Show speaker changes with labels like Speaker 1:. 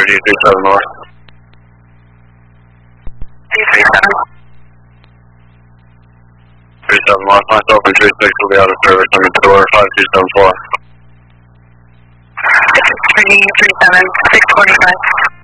Speaker 1: 37 North. 37 North, myself and 36 will be out of service under door 5274.
Speaker 2: 337, 645.